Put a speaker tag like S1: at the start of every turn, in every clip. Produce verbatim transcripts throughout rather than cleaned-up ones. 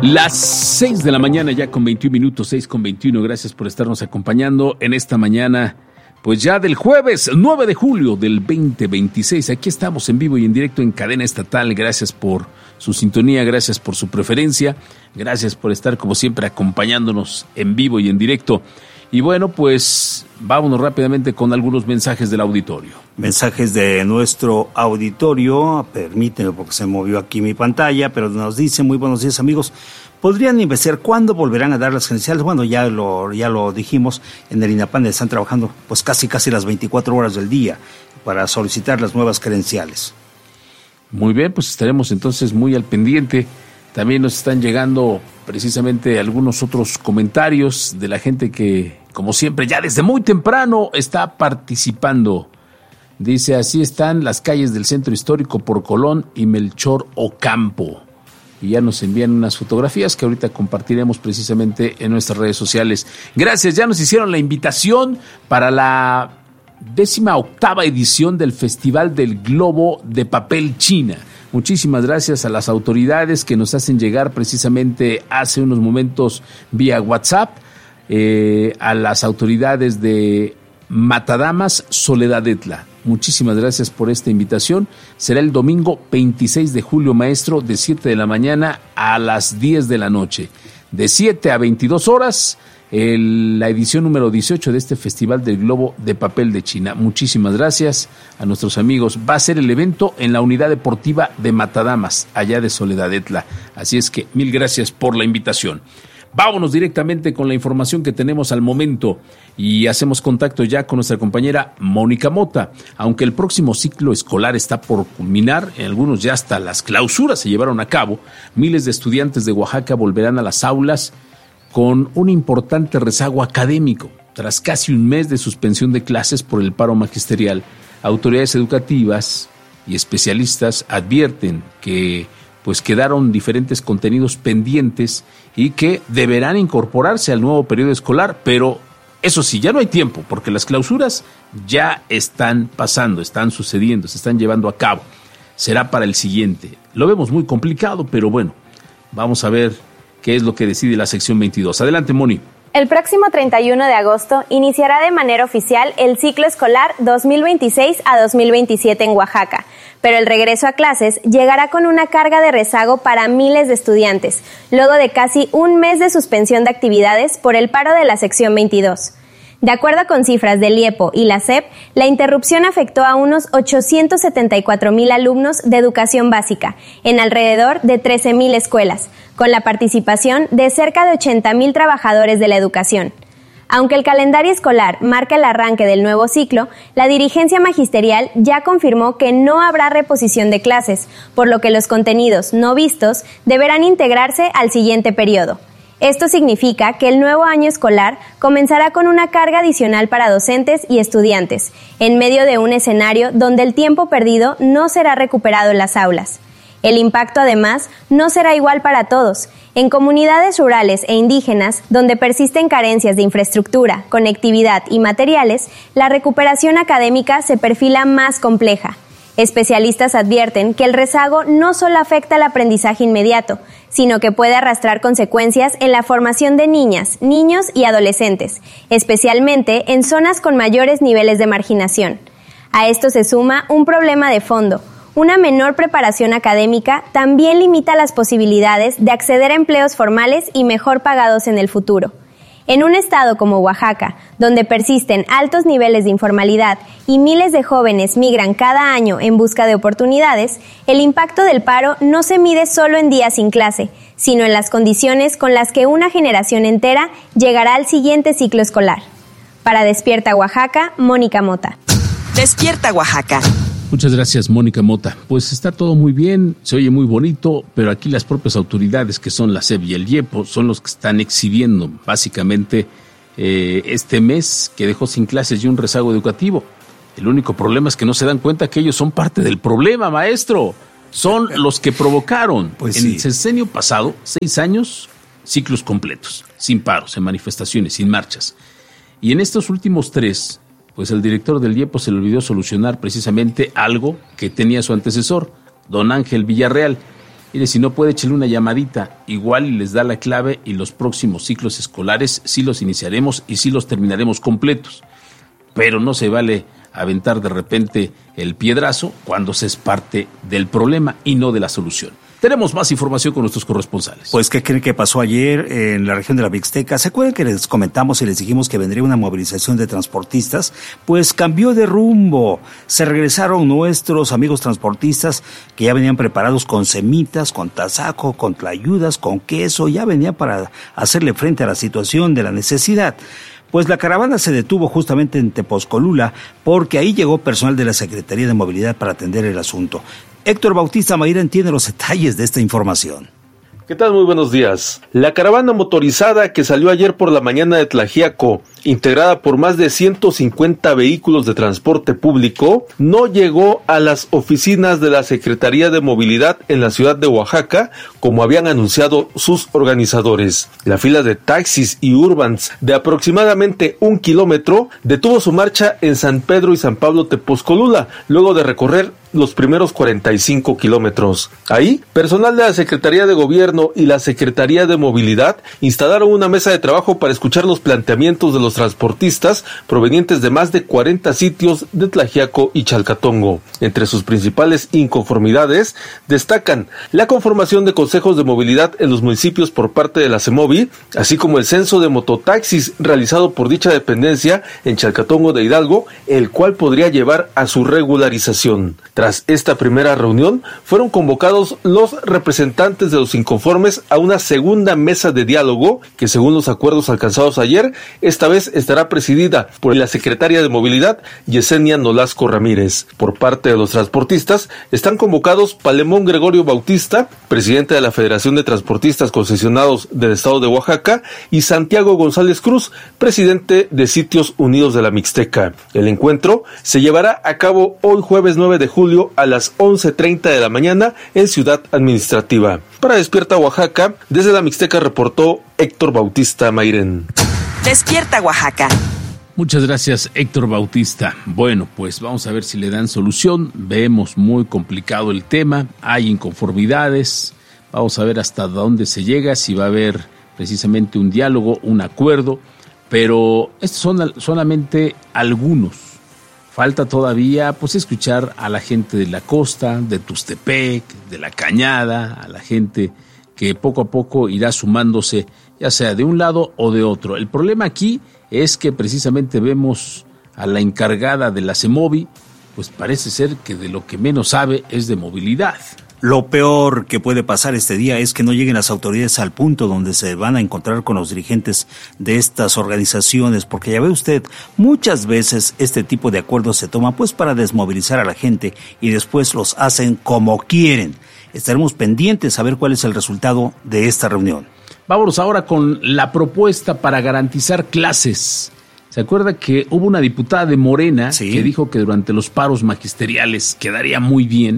S1: Las seis de la mañana ya con veintiún minutos, seis con veintiuno. Gracias por estarnos acompañando en esta mañana, pues ya del jueves nueve de julio del veinte veintiséis. Aquí estamos en vivo y en directo en Cadena Estatal. Gracias por su sintonía, gracias por su preferencia, gracias por estar como siempre acompañándonos en vivo y en directo. Y bueno, pues vámonos rápidamente con algunos mensajes del auditorio.
S2: Mensajes de nuestro auditorio, permíteme porque se movió aquí mi pantalla, pero nos dice: muy buenos días amigos, ¿podrían investigar cuándo volverán a dar las credenciales? Bueno, ya lo, ya lo dijimos, en el INAPAN están trabajando pues casi casi las veinticuatro horas del día para solicitar las nuevas credenciales.
S1: Muy bien, pues estaremos entonces muy al pendiente. También nos están llegando precisamente algunos otros comentarios de la gente que, como siempre, ya desde muy temprano está participando. Dice: así están las calles del centro histórico por Colón y Melchor Ocampo. Y ya nos envían unas fotografías que ahorita compartiremos precisamente en nuestras redes sociales. Gracias, ya nos hicieron la invitación para la décima octava edición del Festival del Globo de Papel China. Muchísimas gracias a las autoridades que nos hacen llegar precisamente hace unos momentos vía WhatsApp, eh, a las autoridades de Matadamas, Soledadetla. Muchísimas gracias por esta invitación. Será el domingo veintiséis de julio, maestro, de siete de la mañana a las diez de la noche. De siete a veintidós horas, el, la edición número dieciocho de este Festival del Globo de Papel de China. Muchísimas gracias a nuestros amigos. Va a ser el evento en la Unidad Deportiva de Matadamas, allá de Soledadetla. Así es que mil gracias por la invitación. Vámonos directamente con la información que tenemos al momento y hacemos contacto ya con nuestra compañera Mónica Mota. Aunque el próximo ciclo escolar está por culminar, en algunos ya hasta las clausuras se llevaron a cabo, miles de estudiantes de Oaxaca volverán a las aulas con un importante rezago académico. Tras casi un mes de suspensión de clases por el paro magisterial, autoridades educativas y especialistas advierten que pues quedaron diferentes contenidos pendientes y que deberán incorporarse al nuevo periodo escolar, pero eso sí, ya no hay tiempo, porque las clausuras ya están pasando, están sucediendo, se están llevando a cabo. Será para el siguiente. Lo vemos muy complicado, pero bueno, vamos a ver qué es lo que decide la sección veintidós. Adelante, Moni.
S3: El próximo treinta y uno de agosto iniciará de manera oficial el ciclo escolar dos mil veintiséis a dos mil veintisiete en Oaxaca, pero el regreso a clases llegará con una carga de rezago para miles de estudiantes, luego de casi un mes de suspensión de actividades por el paro de la sección veintidós. De acuerdo con cifras del IEPO y la SEP, la interrupción afectó a unos ochocientos setenta y cuatro mil alumnos de educación básica en alrededor de trece mil escuelas, con la participación de cerca de ochenta mil trabajadores de la educación. Aunque el calendario escolar marca el arranque del nuevo ciclo, la dirigencia magisterial ya confirmó que no habrá reposición de clases, por lo que los contenidos no vistos deberán integrarse al siguiente periodo. Esto significa que el nuevo año escolar comenzará con una carga adicional para docentes y estudiantes, en medio de un escenario donde el tiempo perdido no será recuperado en las aulas. El impacto, además, no será igual para todos. En comunidades rurales e indígenas, donde persisten carencias de infraestructura, conectividad y materiales, la recuperación académica se perfila más compleja. Especialistas advierten que el rezago no solo afecta el aprendizaje inmediato, sino que puede arrastrar consecuencias en la formación de niñas, niños y adolescentes, especialmente en zonas con mayores niveles de marginación. A esto se suma un problema de fondo. Una menor preparación académica también limita las posibilidades de acceder a empleos formales y mejor pagados en el futuro. En un estado como Oaxaca, donde persisten altos niveles de informalidad y miles de jóvenes migran cada año en busca de oportunidades, el impacto del paro no se mide solo en días sin clase, sino en las condiciones con las que una generación entera llegará al siguiente ciclo escolar. Para Despierta Oaxaca, Mónica Mota.
S4: Despierta Oaxaca.
S1: Muchas gracias, Mónica Mota. Pues está todo muy bien, se oye muy bonito, pero aquí las propias autoridades, que son la SEP y el IEPO, son los que están exhibiendo básicamente eh, este mes que dejó sin clases y un rezago educativo. El único problema es que no se dan cuenta que ellos son parte del problema, maestro. Son los que provocaron. Pues en sí. El sexenio pasado, seis años, ciclos completos, sin paros, sin manifestaciones, sin marchas. Y en estos últimos tres, pues el director del IEPO se le olvidó solucionar precisamente algo que tenía su antecesor, don Ángel Villarreal. Mire, si no puede, échale una llamadita, igual y les da la clave y los próximos ciclos escolares sí los iniciaremos y sí los terminaremos completos. Pero no se vale aventar de repente el piedrazo cuando se es parte del problema y no de la solución. Tenemos más información con nuestros corresponsales.
S2: Pues, ¿qué creen que pasó ayer en la región de la Mixteca? ¿Se acuerdan que les comentamos y les dijimos que vendría una movilización de transportistas? Pues cambió de rumbo. Se regresaron nuestros amigos transportistas que ya venían preparados con semitas, con tasajo, con tlayudas, con queso, ya venían para hacerle frente a la situación de la necesidad. Pues la caravana se detuvo justamente en Tepozcolula porque ahí llegó personal de la Secretaría de Movilidad para atender el asunto. Héctor Bautista Mayren tiene los detalles de esta información.
S5: ¿Qué tal? Muy buenos días. La caravana motorizada que salió ayer por la mañana de Tlaxiaco, integrada por más de ciento cincuenta vehículos de transporte público, no llegó a las oficinas de la Secretaría de Movilidad en la ciudad de Oaxaca, como habían anunciado sus organizadores. La fila de taxis y urbans de aproximadamente un kilómetro detuvo su marcha en San Pedro y San Pablo Tepozcolula, luego de recorrer los primeros cuarenta y cinco kilómetros. Ahí, personal de la Secretaría de Gobierno y la Secretaría de Movilidad instalaron una mesa de trabajo para escuchar los planteamientos de los transportistas provenientes de más de cuarenta sitios de Tlaxiaco y Chalcatongo. Entre sus principales inconformidades destacan la conformación de consejos de movilidad en los municipios por parte de la CEMOVI, así como el censo de mototaxis realizado por dicha dependencia en Chalcatongo de Hidalgo, el cual podría llevar a su regularización. Tras esta primera reunión, fueron convocados los representantes de los inconformes a una segunda mesa de diálogo que, según los acuerdos alcanzados ayer, esta vez estará presidida por la secretaria de Movilidad, Yesenia Nolasco Ramírez. Por parte de los transportistas, están convocados Palemón Gregorio Bautista, presidente de la Federación de Transportistas Concesionados del Estado de Oaxaca, y Santiago González Cruz, presidente de Sitios Unidos de la Mixteca. El encuentro se llevará a cabo hoy jueves nueve de julio a las once treinta de la mañana en Ciudad Administrativa. Para Despierta Oaxaca, desde la Mixteca reportó Héctor Bautista Mayren.
S4: Despierta Oaxaca.
S1: Muchas gracias, Héctor Bautista. Bueno, pues vamos a ver si le dan solución. Vemos muy complicado el tema, hay inconformidades. Vamos a ver hasta dónde se llega, si va a haber precisamente un diálogo, un acuerdo, pero estos son solamente algunos. Falta todavía pues escuchar a la gente de la costa, de Tustepec, de la Cañada, a la gente que poco a poco irá sumándose, ya sea de un lado o de otro. El problema aquí es que precisamente vemos a la encargada de la CEMOVI, pues parece ser que de lo que menos sabe es de movilidad.
S2: Lo peor que puede pasar este día es que no lleguen las autoridades al punto donde se van a encontrar con los dirigentes de estas organizaciones, porque ya ve usted, muchas veces este tipo de acuerdos se toma pues para desmovilizar a la gente y después los hacen como quieren. Estaremos pendientes a ver cuál es el resultado de esta reunión.
S1: Vámonos ahora con la propuesta para garantizar clases. ¿Se acuerda que hubo una diputada de Morena sí. que dijo que durante los paros magisteriales quedaría muy bien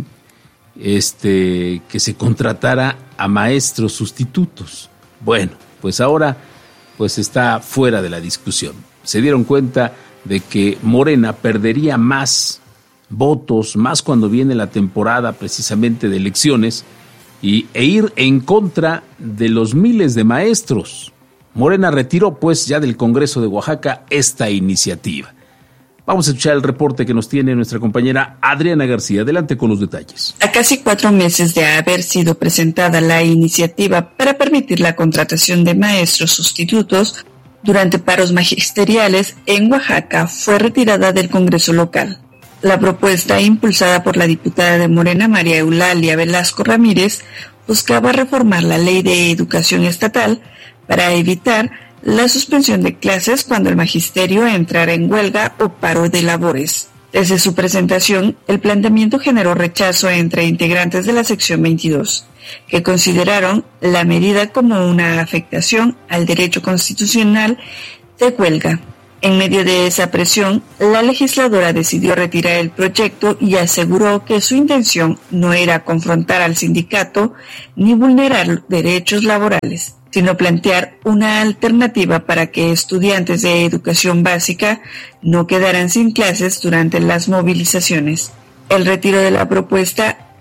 S1: este que se contratara a maestros sustitutos? Bueno, pues ahora pues está fuera de la discusión. Se dieron cuenta de que Morena perdería más votos, más cuando viene la temporada precisamente de elecciones, y, e ir en contra de los miles de maestros. Morena retiró pues ya del Congreso de Oaxaca esta iniciativa. Vamos a escuchar el reporte que nos tiene nuestra compañera Adriana García. Adelante con los detalles.
S6: A casi cuatro meses de haber sido presentada la iniciativa para permitir la contratación de maestros sustitutos durante paros magisteriales en Oaxaca, fue retirada del Congreso local. La propuesta, impulsada por la diputada de Morena María Eulalia Velasco Ramírez, buscaba reformar la Ley de Educación Estatal para evitar la suspensión de clases cuando el magisterio entrara en huelga o paro de labores. Desde su presentación, el planteamiento generó rechazo entre integrantes de la sección veintidós, que consideraron la medida como una afectación al derecho constitucional de huelga. En medio de esa presión, la legisladora decidió retirar el proyecto y aseguró que su intención no era confrontar al sindicato ni vulnerar derechos laborales, sino plantear una alternativa para que estudiantes de educación básica no quedaran sin clases durante las movilizaciones. El retiro de la propuesta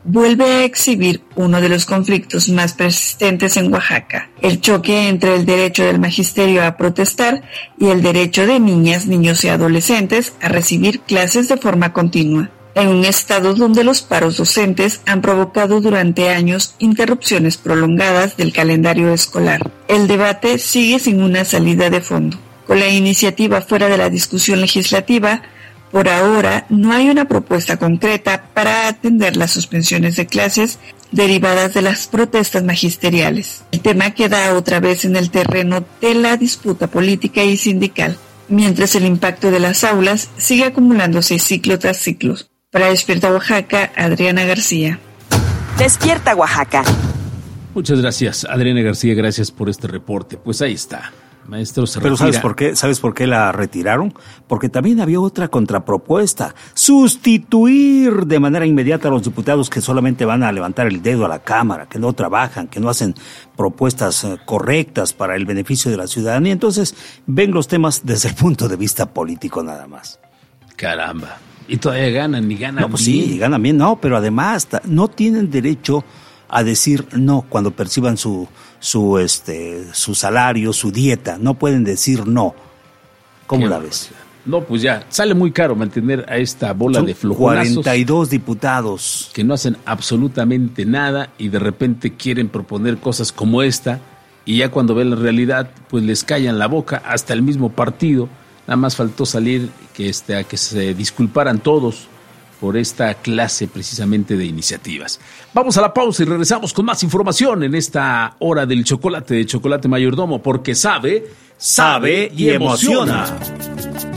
S6: vuelve a exhibir uno de los conflictos más persistentes en Oaxaca, el choque entre el derecho del magisterio a protestar y el derecho de niñas, niños y adolescentes a recibir clases de forma continua, en un estado donde los paros docentes han provocado durante años interrupciones prolongadas del calendario escolar. El debate sigue sin una salida de fondo. Con la iniciativa fuera de la discusión legislativa, por ahora no hay una propuesta concreta para atender las suspensiones de clases derivadas de las protestas magisteriales. El tema queda otra vez en el terreno de la disputa política y sindical, mientras el impacto de las aulas sigue acumulándose ciclo tras ciclo. Para Despierta Oaxaca, Adriana García.
S4: Despierta Oaxaca.
S1: Muchas gracias, Adriana García, gracias por este reporte. Pues ahí está. Maestro, se
S2: Pero
S1: retira.
S2: ¿sabes por qué? ¿Sabes por qué la retiraron? Porque también había otra contrapropuesta. Sustituir de manera inmediata a los diputados que solamente van a levantar el dedo a la Cámara, que no trabajan, que no hacen propuestas uh, correctas para el beneficio de la ciudadanía. Entonces, ven los temas desde el punto de vista político nada más.
S1: Caramba. Y todavía ganan, y ganan
S2: No, pues
S1: bien.
S2: sí, ganan bien. No, pero además no tienen derecho a decir no cuando perciban su su este su salario, su dieta. No pueden decir no. ¿Cómo
S1: Qué
S2: la ves?
S1: No, pues ya, sale muy caro mantener a esta bola
S2: Son
S1: de flojonazos
S2: cuarenta y dos diputados.
S1: que no hacen absolutamente nada y de repente quieren proponer cosas como esta y ya cuando ven la realidad, pues les callan la boca, hasta el mismo partido. Nada más faltó salir que este, a que se disculparan todos por esta clase precisamente de iniciativas. Vamos a la pausa y regresamos con más información en esta hora del chocolate de Chocolate Mayordomo, porque sabe,
S2: Sabe y emociona.